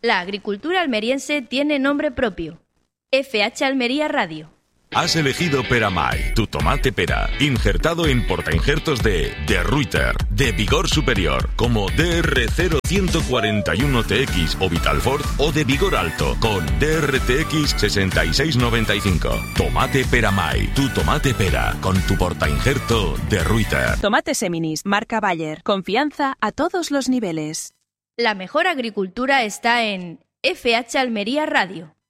La agricultura almeriense tiene nombre propio. FH Almería Radio. Has elegido Peramay, tu tomate pera, injertado en portainjertos de Ruyter, de vigor superior, como DR0141TX o Vitalfort, o de vigor alto, con DRTX 6695. Tomate Peramay, tu tomate pera, con tu portainjerto de Ruyter. Tomate Seminis, marca Bayer. Confianza a todos los niveles. La mejor agricultura está en FH Almería Radio.